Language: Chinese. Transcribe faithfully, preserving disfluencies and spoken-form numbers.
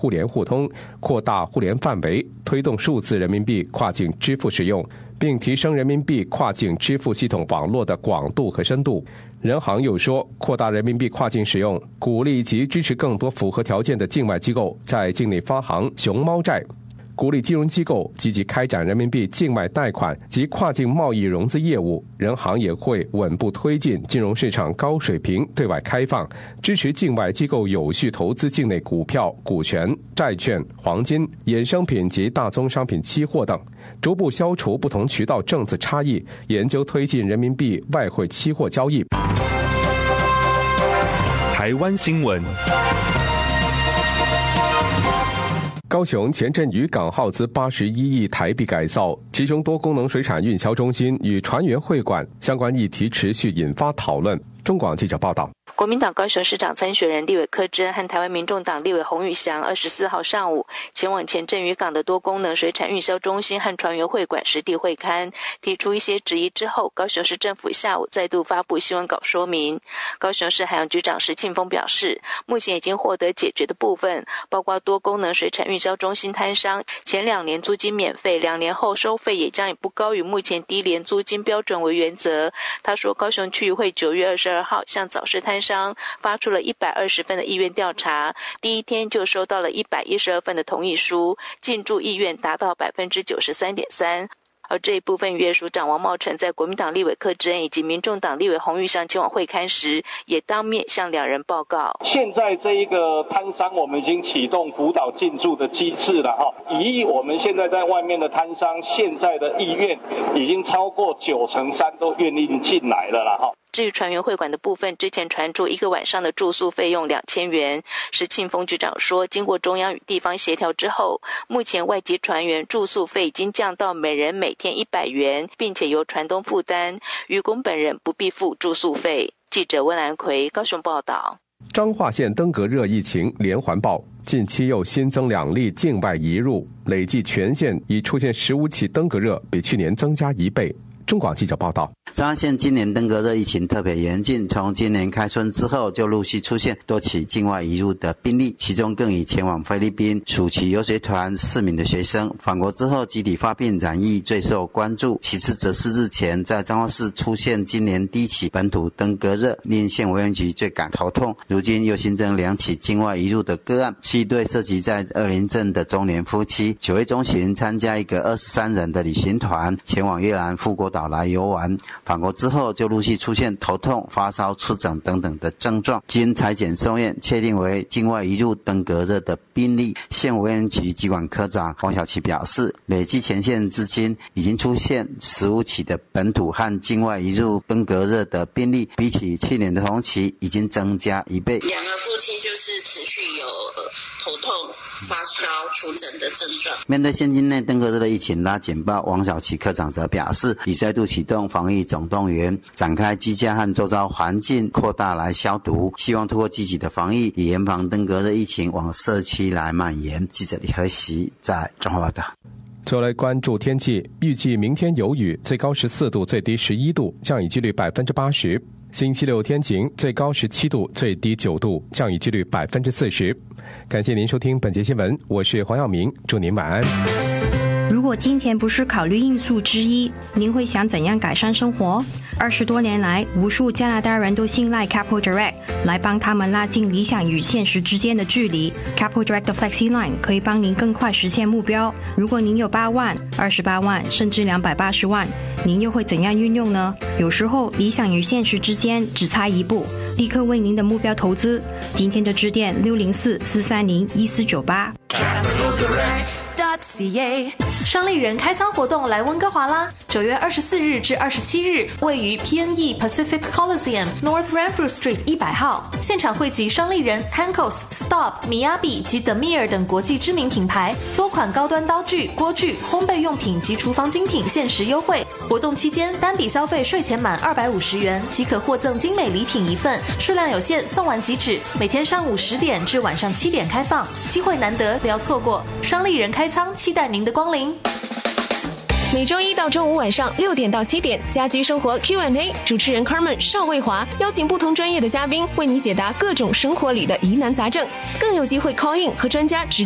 互联互通，扩大互联范围，推动数字人民币跨境支付使用，并提升人民币跨境支付系统网络的广度和深度。人行又说，扩大人民币跨境使用，鼓励及支持更多符合条件的境外机构在境内发行熊猫债，鼓励金融机构积极开展人民币境外贷款及跨境贸易融资业务。人行也会稳步推进金融市场高水平对外开放，支持境外机构有序投资境内股票、股权、债券、黄金、衍生品及大宗商品期货等，逐步消除不同渠道政策差异，研究推进人民币外汇期货交易。 台湾新闻。 高雄前镇渔港耗资八十一亿台币改造，其中多功能水产运销中心与船员会馆相关议题持续引发讨论。中广记者报道。 国民党高雄市长参选人立委柯真和台湾民众党立委洪宇翔二十四号上午前往前镇渔港的多功能水产运销中心和船员会馆实地会勘，提出一些质疑之后，高雄市政府下午再度发布新闻稿说明。高雄市海洋局长石庆丰表示，目前已经获得解决的部分包括多功能水产运销中心摊商前两年租金免费，两年后收费也将以不高于目前低廉租金标准为原则。他说，高雄区议会九月二十二号向早市摊商发出了一百二十份的意愿调查，第一天就收到了一百一十二份的同意书，进驻意愿达到 百分之九十三点三。而这一部分渔业署长王茂成在国民党立委柯志恩以及民众党立委洪宇翔前往会勘时，也当面向两人报告。 现在这一个摊商，我们已经启动辅导进驻的机制了哈。以我们现在在外面的摊商现在的意愿，已经超过九成三都愿意进来了啦哈。 至于船员会馆的部分，之前传出一个晚上的住宿费用两千元。石庆丰局长说，经过中央与地方协调之后，目前外籍船员住宿费已经降到每人每天一百元，并且由船东负担，渔工本人不必付住宿费。记者温兰奎高雄报道。 彰化县登革热疫情连环爆，近期又新增两例境外移入，累计全县已出现十五起登革热，比去年增加一倍。中广记者报道， 彰化县今年登革热疫情特别严峻，从今年开春之后就陆续出现多起境外移入的病例，其中更以前往菲律宾暑期游学团四名的学生返国之后集体发病染疫最受关注。其次则是日前在彰化市出现今年第一起本土登革热，令县卫生局最感头痛。如今又新增两起境外移入的个案，是一对涉及在二林镇的中年夫妻，九月中旬参加一个二十三人的旅行团前往越南富国岛来游玩，返国之后就陆续出现头痛、发烧、出疹等等的症状，经采检送验确定为境外移入登革热的病例。县卫生局疾管科长黄小琪表示，累计前线至今已经出现十五起的本土和境外移入登革热的病例，比起去年的同期已经增加一倍。 两个夫妻就是持续有头痛、发烧、出疹的症状。 面对县境内登革热的疫情拉警报，王小琪科长则表示，已再度启动防疫总动员，展开居家和周遭环境扩大来消毒，希望通过积极的防疫，以严防登革热疫情往社区来蔓延。记者李和习在中华报道。 就来关注天气，预计明天有雨，最高十四度，最低十一度，降雨几率百分之八十。星期六天晴，最高十七度，最低九度，降雨几率百分之四十。感谢您收听本节新闻，我是黄耀明，祝您晚安。 如果金钱不是考虑因素之一，您会想怎样改善生活？二十多年来，无数加拿大人都信赖 Capital Direct 来帮他们拉近理想与现实之间的距离。Capital Direct 的 Flexi Line 可以帮您更快实现目标。如果您有八万、二十八万，甚至两百八十万，您又会怎样运用呢？有时候，理想与现实之间只差一步，立刻为您的目标投资。今天就致电六零四四三零一四九八。 双立人开仓活动来温哥华啦！九月二十四日至二十七日，位于 P N E Pacific Coliseum North Renfrew Street 一百号，现场汇集双立人、Hankos、Stop、Miyabi 及 Demir 等国际知名品牌，多款高端刀具、锅具、烘焙用品及厨房精品限时优惠。活动期间，单笔消费税前满二百五十元即可获赠精美礼品一份，数量有限，送完即止。每天上午十点至晚上七点开放，机会难得，不要错过。双立人开仓，期待您的光临。 每周一到周五晚上六点到七点，家居生活 Q and A， 主持人 Carmen 邵卫华邀请不同专业的嘉宾为你解答各种生活里的疑难杂症，更有机会 call in 和专家直